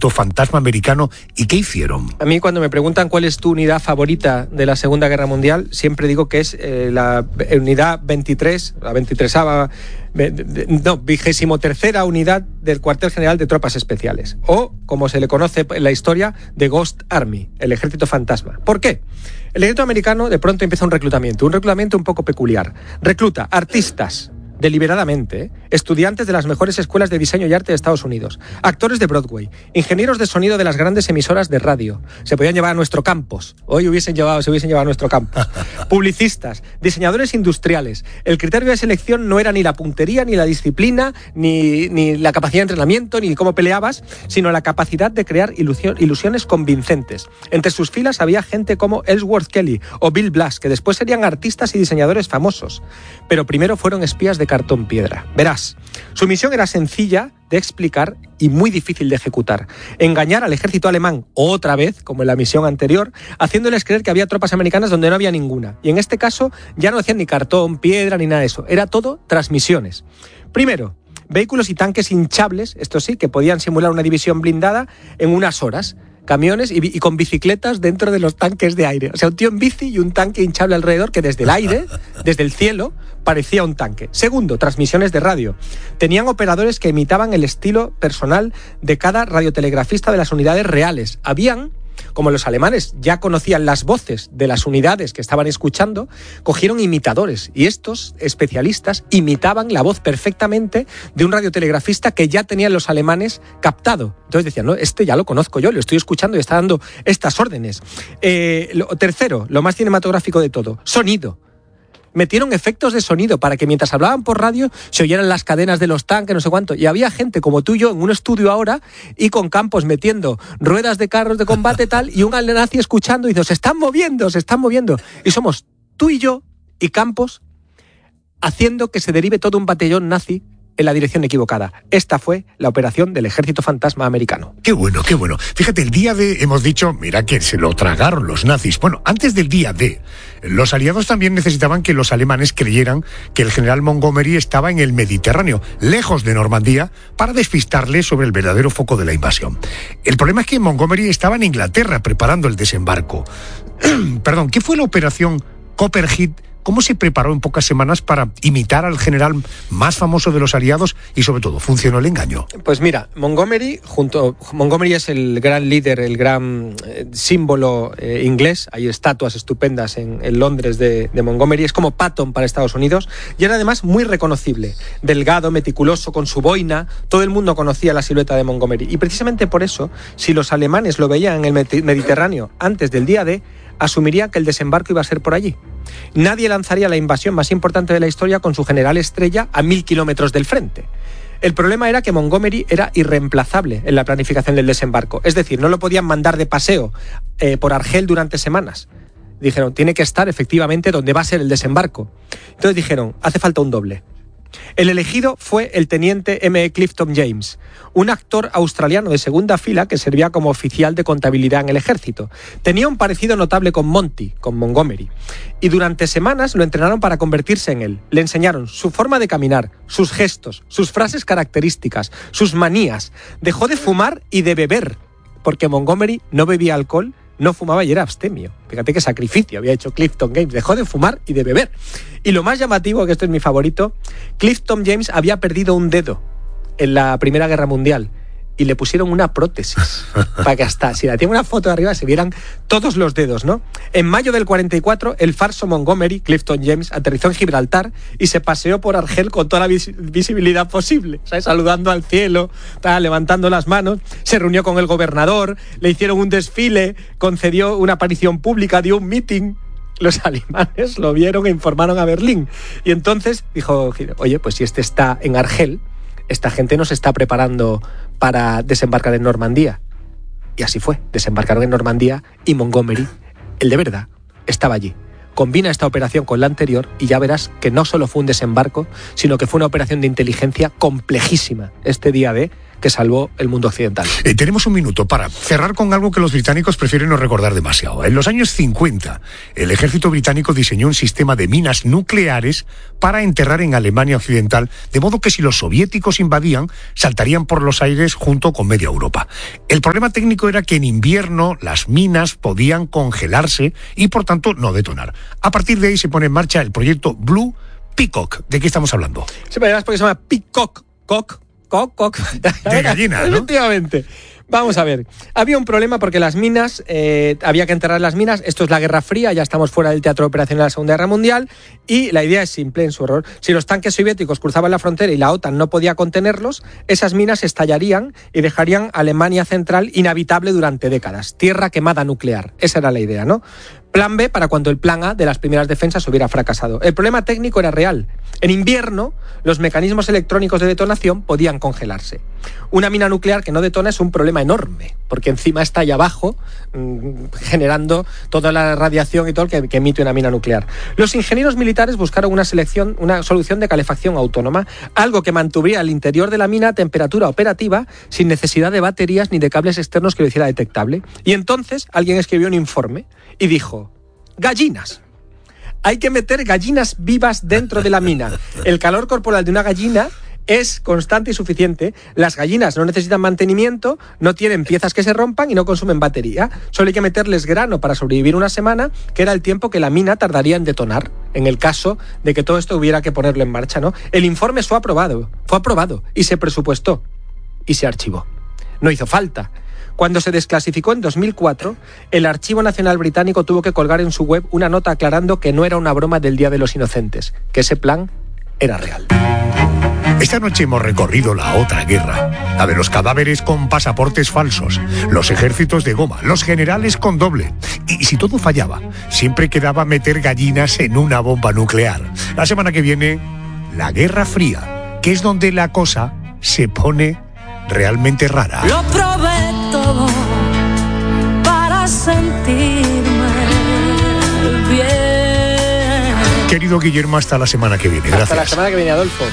ejército fantasma americano y qué hicieron? A mí cuando me preguntan cuál es tu unidad favorita de la Segunda Guerra Mundial, siempre digo que es la unidad 23, la 23ª, no, 23ª unidad del Cuartel General de Tropas Especiales, o como se le conoce en la historia, The Ghost Army, el ejército fantasma. ¿Por qué? El ejército americano de pronto empieza un reclutamiento un poco peculiar. Recluta artistas, deliberadamente, estudiantes de las mejores escuelas de diseño y arte de Estados Unidos, actores de Broadway, ingenieros de sonido de las grandes emisoras de radio, se podían llevar a nuestro campus, hoy se hubiesen llevado a nuestro campus, publicistas, diseñadores industriales. El criterio de selección no era ni la puntería, ni la disciplina, ni la capacidad de entrenamiento, ni cómo peleabas, sino la capacidad de crear ilusiones convincentes. Entre sus filas había gente como Ellsworth Kelly o Bill Blass, que después serían artistas y diseñadores famosos, pero primero fueron espías de cartón piedra. Verás, su misión era sencilla de explicar y muy difícil de ejecutar. Engañar al ejército alemán otra vez, como en la misión anterior, haciéndoles creer que había tropas americanas donde no había ninguna. Y en este caso ya no hacían ni cartón, piedra, ni nada de eso. Era todo transmisiones. Primero, vehículos y tanques hinchables, esto sí, que podían simular una división blindada en unas horas. Camiones y con bicicletas dentro de los tanques de aire. O sea, un tío en bici y un tanque hinchable alrededor que desde el aire, desde el cielo, parecía un tanque. Segundo, transmisiones de radio. Tenían operadores que imitaban el estilo personal de cada radiotelegrafista de las unidades reales. Habían, como los alemanes ya conocían las voces de las unidades que estaban escuchando, cogieron imitadores y estos especialistas imitaban la voz perfectamente de un radiotelegrafista que ya tenían los alemanes captado. Entonces decían, no, este ya lo conozco yo, lo estoy escuchando y está dando estas órdenes. Tercero, lo más cinematográfico de todo, sonido. Metieron efectos de sonido para que mientras hablaban por radio se oyeran las cadenas de los tanques, no sé cuánto. Y había gente como tú y yo en un estudio ahora y con Campos metiendo ruedas de carros de combate tal y un nazi escuchando y dice, se están moviendo. Y somos tú y yo y Campos haciendo que se derive todo un batallón nazi en la dirección equivocada. Esta fue la operación del ejército fantasma americano. Qué bueno. Fíjate, el día D hemos dicho, mira que se lo tragaron los nazis. Bueno, antes del día D, los aliados también necesitaban que los alemanes creyeran que el general Montgomery estaba en el Mediterráneo, lejos de Normandía, para despistarle sobre el verdadero foco de la invasión. El problema es que Montgomery estaba en Inglaterra preparando el desembarco. Perdón, ¿qué fue la operación Copperhead? ¿Cómo se preparó en pocas semanas para imitar al general más famoso de los aliados y, sobre todo, funcionó el engaño? Pues mira, Montgomery es el gran líder, el gran símbolo inglés. Hay estatuas estupendas en Londres de Montgomery. Es como Patton para Estados Unidos y era además muy reconocible. Delgado, meticuloso, con su boina. Todo el mundo conocía la silueta de Montgomery. Y precisamente por eso, si los alemanes lo veían en el Mediterráneo antes del día D, asumirían que el desembarco iba a ser por allí. Nadie lanzaría la invasión más importante de la historia con su general estrella a 1000 kilómetros del frente. El problema era que Montgomery era irreemplazable en la planificación del desembarco. Es decir, no lo podían mandar de paseo por Argel durante semanas. Dijeron, tiene que estar efectivamente donde va a ser el desembarco. Entonces dijeron, hace falta un doble. El elegido fue el teniente M. Clifton James, un actor australiano de segunda fila que servía como oficial de contabilidad en el ejército. Tenía un parecido notable con Montgomery, y durante semanas lo entrenaron para convertirse en él. Le enseñaron su forma de caminar, sus gestos, sus frases características, sus manías. Dejó de fumar y de beber, porque Montgomery no bebía alcohol, no fumaba y era abstemio. Fíjate qué sacrificio había hecho Clifton James. Dejó de fumar y de beber. Y lo más llamativo, que esto es mi favorito, Clifton James había perdido un dedo en la Primera Guerra Mundial y le pusieron una prótesis para que hasta, si la tiene una foto de arriba, se vieran todos los dedos, ¿no? En mayo del 44, el falso Montgomery, Clifton James, aterrizó en Gibraltar y se paseó por Argel con toda la visibilidad posible, ¿sabes? Saludando al cielo, levantando las manos, se reunió con el gobernador, le hicieron un desfile, concedió una aparición pública, dio un meeting. Los alemanes lo vieron e informaron a Berlín. Y entonces dijo, oye, pues si este está en Argel, esta gente no se está preparando para desembarcar en Normandía. Y así fue, desembarcaron en Normandía y Montgomery, el de verdad, estaba allí. Combina esta operación con la anterior y ya verás que no solo fue un desembarco, sino que fue una operación de inteligencia complejísima. Este día D que salvó el mundo occidental. Tenemos un minuto para cerrar con algo que los británicos prefieren no recordar demasiado. En los años 50, el ejército británico diseñó un sistema de minas nucleares para enterrar en Alemania Occidental, de modo que si los soviéticos invadían, saltarían por los aires junto con media Europa. El problema técnico era que en invierno las minas podían congelarse y por tanto no detonar. A partir de ahí se pone en marcha el proyecto Blue Peacock. ¿De qué estamos hablando? Sí, pero además porque se llama Peacock. Cock. De gallina, ¿no? Efectivamente. Vamos a ver, había un problema porque las minas, había que enterrar las minas, esto es la Guerra Fría, ya estamos fuera del teatro de operaciones de la Segunda Guerra Mundial, y la idea es simple en su error. Si los tanques soviéticos cruzaban la frontera y la OTAN no podía contenerlos, esas minas estallarían y dejarían Alemania Central inhabitable durante décadas. Tierra quemada nuclear, esa era la idea, ¿no? Plan B para cuando el plan A de las primeras defensas hubiera fracasado. El problema técnico era real. En invierno, los mecanismos electrónicos de detonación podían congelarse. Una mina nuclear que no detona es un problema enorme, porque encima está allá abajo generando toda la radiación y todo que emite una mina nuclear. Los ingenieros militares buscaron una solución de calefacción autónoma, algo que mantuviera el interior de la mina a temperatura operativa sin necesidad de baterías ni de cables externos que lo hiciera detectable. Y entonces alguien escribió un informe y dijo: gallinas. Hay que meter gallinas vivas dentro de la mina. El calor corporal de una gallina es constante y suficiente. Las gallinas no necesitan mantenimiento, no tienen piezas que se rompan y no consumen batería. Solo hay que meterles grano para sobrevivir una semana, que era el tiempo que la mina tardaría en detonar, en el caso de que todo esto hubiera que ponerlo en marcha, ¿no? El informe fue aprobado y se presupuestó y se archivó. No hizo falta. Cuando se desclasificó en 2004, el Archivo Nacional Británico tuvo que colgar en su web una nota aclarando que no era una broma del Día de los Inocentes, que ese plan era real. Esta noche hemos recorrido la otra guerra, la de los cadáveres con pasaportes falsos, los ejércitos de goma, los generales con doble. Y si todo fallaba, siempre quedaba meter gallinas en una bomba nuclear. La semana que viene, la Guerra Fría, que es donde la cosa se pone realmente rara. Lo probé todo para sentirme bien. Querido Guillermo, hasta la semana que viene. Gracias. Hasta la semana que viene, Adolfo.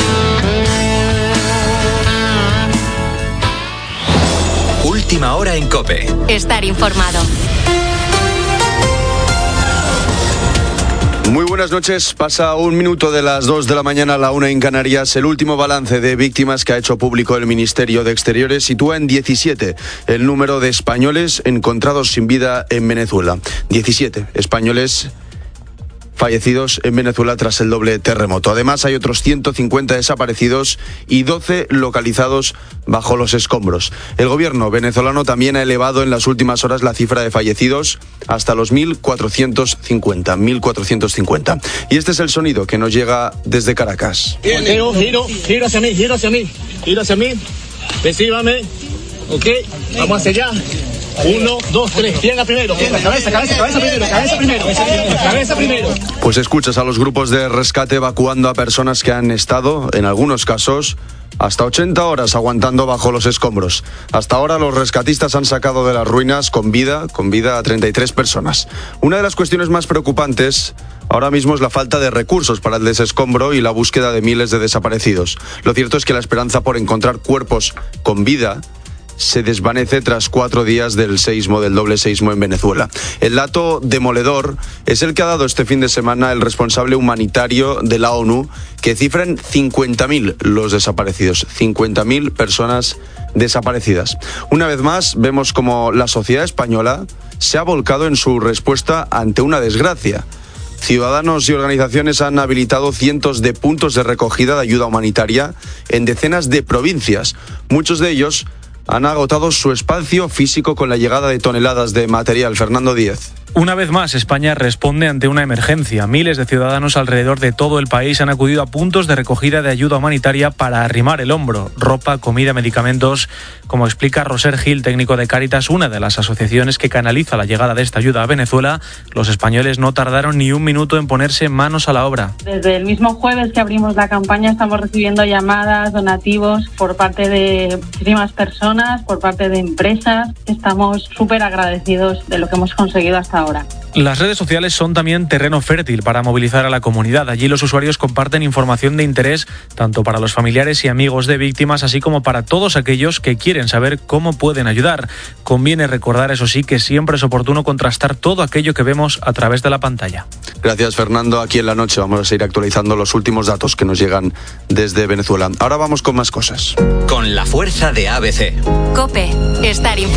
Última hora en COPE. Estar informado. Muy buenas noches. Pasa un minuto de las 2 de la mañana a la 1 en Canarias. El último balance de víctimas que ha hecho público el Ministerio de Exteriores sitúa en 17 el número de españoles encontrados sin vida en Venezuela. 17 españoles fallecidos en Venezuela tras el doble terremoto. Además, hay otros 150 desaparecidos y 12 localizados bajo los escombros. El gobierno venezolano también ha elevado en las últimas horas la cifra de fallecidos hasta los 1.450. Y este es el sonido que nos llega desde Caracas. Giro hacia mí, recíbame, ok, vamos hacia allá. 1, 2, 3, pierna primero, cabeza primero. Pues escuchas a los grupos de rescate evacuando a personas que han estado, en algunos casos, hasta 80 horas aguantando bajo los escombros. Hasta ahora los rescatistas han sacado de las ruinas con vida a 33 personas. Una de las cuestiones más preocupantes ahora mismo es la falta de recursos para el desescombro y la búsqueda de miles de desaparecidos. Lo cierto es que la esperanza por encontrar cuerpos con vida se desvanece tras 4 días del doble seísmo en Venezuela. El dato demoledor es el que ha dado este fin de semana el responsable humanitario de la ONU, que cifra en 50.000 los desaparecidos, 50.000 personas desaparecidas. Una vez más, vemos como la sociedad española se ha volcado en su respuesta ante una desgracia. Ciudadanos y organizaciones han habilitado cientos de puntos de recogida de ayuda humanitaria en decenas de provincias. Muchos de ellos han agotado su espacio físico con la llegada de toneladas de material. Fernando Díez. Una vez más, España responde ante una emergencia. Miles de ciudadanos alrededor de todo el país han acudido a puntos de recogida de ayuda humanitaria para arrimar el hombro. Ropa, comida, medicamentos. Como explica Roser Gil, técnico de Cáritas, una de las asociaciones que canaliza la llegada de esta ayuda a Venezuela, los españoles no tardaron ni un minuto en ponerse manos a la obra. Desde el mismo jueves que abrimos la campaña estamos recibiendo llamadas, donativos por parte de muchísimas personas, por parte de empresas. Estamos súper agradecidos de lo que hemos conseguido hasta ahora. Las redes sociales son también terreno fértil para movilizar a la comunidad. Allí los usuarios comparten información de interés tanto para los familiares y amigos de víctimas, así como para todos aquellos que quieren saber cómo pueden ayudar. Conviene recordar, eso sí, que siempre es oportuno contrastar todo aquello que vemos a través de la pantalla. Gracias, Fernando. Aquí en La Noche vamos a seguir actualizando los últimos datos que nos llegan desde Venezuela. Ahora vamos con más cosas. Con la fuerza de ABC. COPE. Estar informado.